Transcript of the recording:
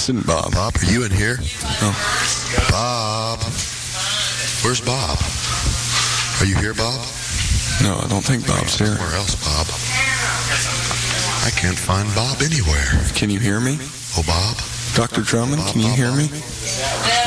This isn't Bob. Bob, are you in here? No. Bob. Where's Bob? Are you here, Bob? No, I don't think Bob's here. Somewhere else, Bob. I can't find Bob anywhere. Can you hear me? Oh, Bob? Dr. Drummond, can you hear me?